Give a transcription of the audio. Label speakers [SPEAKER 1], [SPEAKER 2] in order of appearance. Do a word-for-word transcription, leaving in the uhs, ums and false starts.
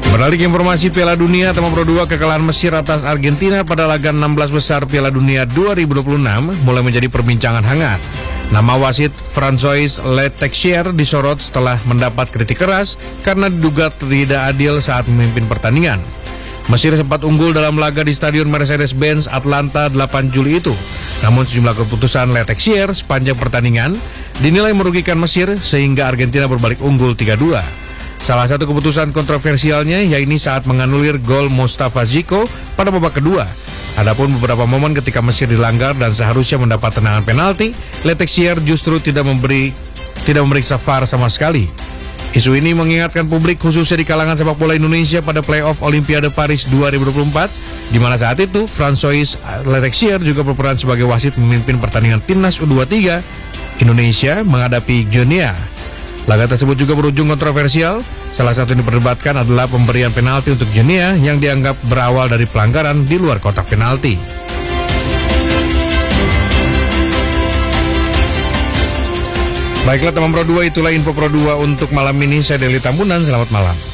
[SPEAKER 1] Beralih ke informasi Piala Dunia, teman Pro dua kekalahan Mesir atas Argentina pada laga enam belas besar Piala Dunia dua ribu dua puluh enam mulai menjadi perbincangan hangat. Nama wasit François Letexier disorot setelah mendapat kritik keras karena diduga tidak adil saat memimpin pertandingan. Mesir sempat unggul dalam laga di Stadion Mercedes-Benz Atlanta delapan Juli itu. Namun sejumlah keputusan Letexier sepanjang pertandingan dinilai merugikan Mesir sehingga Argentina berbalik unggul tiga dua. Salah satu keputusan kontroversialnya yaitu saat menganulir gol Mustafa Ziko pada babak kedua. Adapun beberapa momen ketika Mesir dilanggar dan seharusnya mendapat tendangan penalti, Letexier justru tidak memberi tidak memeriksa V A R sama sekali. Isu ini mengingatkan publik khususnya di kalangan sepak bola Indonesia pada playoff Olimpiade Paris dua ribu dua puluh empat, di mana saat itu François Letexier juga berperan sebagai wasit memimpin pertandingan timnas U dua puluh tiga Indonesia menghadapi Guinea. Laga tersebut juga berujung kontroversial. Salah satu yang diperdebatkan adalah pemberian penalti untuk Guinea yang dianggap berawal dari pelanggaran di luar kotak penalti. Baiklah teman Pro dua, itulah info Pro dua untuk malam ini. Saya Deli Tambunan, selamat malam.